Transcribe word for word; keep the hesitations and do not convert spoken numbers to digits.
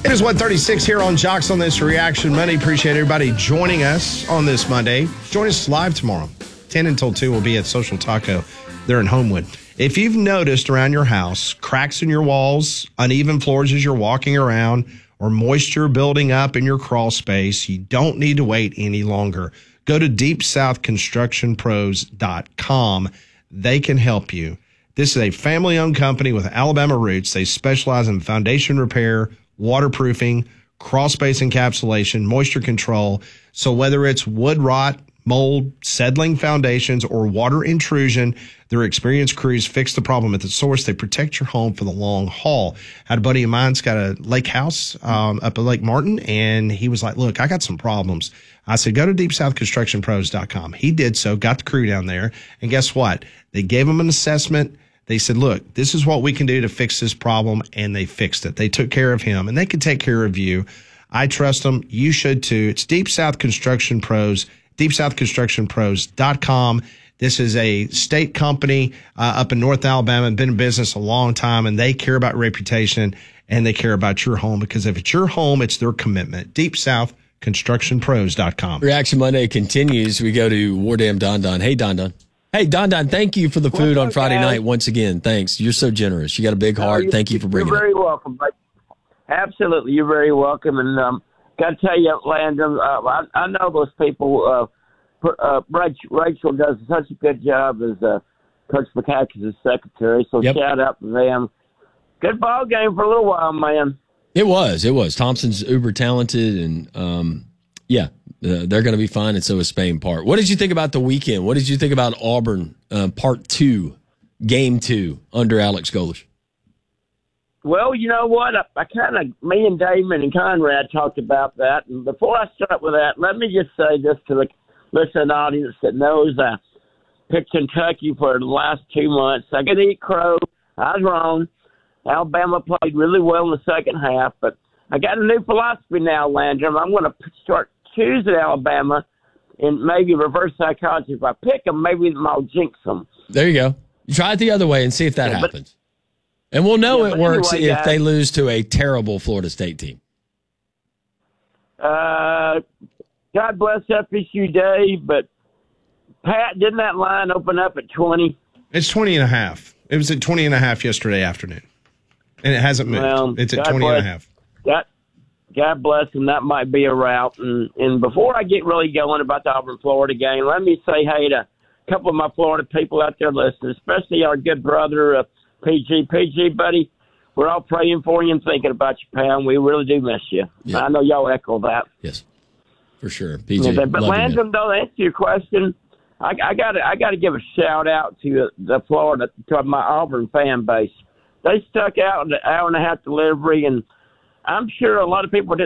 It is one thirty-six here on Jocks on This Reaction Monday. Appreciate everybody joining us on this Monday. Join us live tomorrow. ten until two will be at Social Taco there in Homewood. If you've noticed around your house, cracks in your walls, uneven floors as you're walking around, or moisture building up in your crawl space, you don't need to wait any longer. Go to deep south construction pros dot com. They can help you. This is a family-owned company with Alabama roots. They specialize in foundation repair, waterproofing, crawl space encapsulation, moisture control. So whether it's wood rot, mold, settling foundations, or water intrusion, their experienced crews fix the problem at the source. They protect your home for the long haul. I had a buddy of mine's got a lake house um, up at Lake Martin, and he was like, look, I got some problems. I said, go to deep south construction pros dot com. He did so, got the crew down there, and guess what? They gave him an assessment. They said, look, this is what we can do to fix this problem, and they fixed it. They took care of him, and they can take care of you. I trust them. You should too. It's Deep South Construction Pros, deep south construction pros dot com. This is a state company uh, up in North Alabama, been in business a long time, and they care about reputation, and they care about your home, because if it's your home, it's their commitment. deep south construction pros dot com. Reaction Monday continues. We go to Wardam Don Don. Hey, Don Don. Hey, Don Don, thank you for the food on Friday night once again. Thanks. You're so generous. You got a big heart. No, thank you for bringing it. You're very welcome. Absolutely. You're very welcome. And um, got to tell you, Landon, uh, I, I know those people. Uh, uh, Rachel does such a good job as uh, Coach McCackey's secretary, so yep. Shout out to them. Good ball game for a little while, man. It was. It was. Thompson's uber talented, and um, yeah. Uh, they're going to be fine, and so is Spain Park. What did you think about the weekend? What did you think about Auburn uh, Part Two, Game Two under Alex Golesh? Well, you know what? I, I kind of, me and Damon and Conrad talked about that. And before I start with that, let me just say this to the listening audience that knows I picked Kentucky for the last two months. I could eat crow. I was wrong. Alabama played really well in the second half, but I got a new philosophy now, Landrum. I'm going to start choosing Alabama and maybe reverse psychology. If I pick them, maybe I'll jinx them. There you go. You try it the other way and see if that yeah, happens. But, and we'll know yeah, it works anyway, if guys, they lose to a terrible Florida State team. Uh, God bless F S U Dave, but Pat, didn't that line open up at twenty? It's twenty and a half. It was at twenty and a half yesterday afternoon. And it hasn't moved. Well, it's at God twenty bless, and a half. God, God bless him. That might be a route. And, and before I get really going about the Auburn-Florida game, let me say hey to a couple of my Florida people out there listening, especially our good brother, uh, P G. P G, buddy, we're all praying for you and thinking about you, pal. We really do miss you. Yep. I know y'all echo that. Yes, for sure. P G, yeah, but Landon, though, to answer your question, I, I got I got to give a shout-out to the Florida, to my Auburn fan base. They stuck out an hour and a half delivery, and I'm sure a lot of people didn't